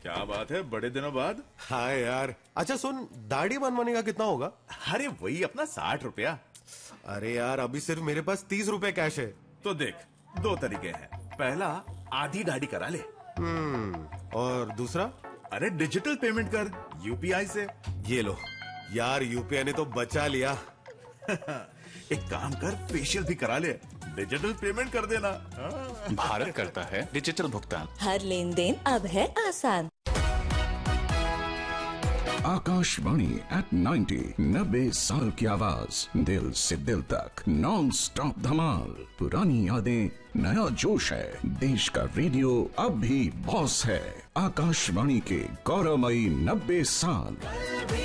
क्या बात है, बड़े दिनों बाद। हाँ यार। अच्छा सुन, दाढ़ी बनवाने का कितना होगा? अरे वही अपना 60 रुपया। अरे यार, अभी सिर्फ मेरे पास 30 रुपए कैश है। तो देख, दो तरीके हैं। पहला, आधी दाढ़ी करा ले। और दूसरा? अरे डिजिटल पेमेंट कर यूपीआई से। ये लो यार, यूपीआई ने तो बचा लिया। एक काम कर, फेशियल भी करा ले, डिजिटल पेमेंट कर देना। भारत करता है डिजिटल भुगतान। हर लेन देन अब है आसान। आकाशवाणी एट 90 साल की आवाज, दिल से दिल तक नॉन स्टॉप धमाल। पुरानी यादें, नया जोश है। देश का रेडियो अब भी बॉस है। आकाशवाणी के गौरवमयी 90 साल।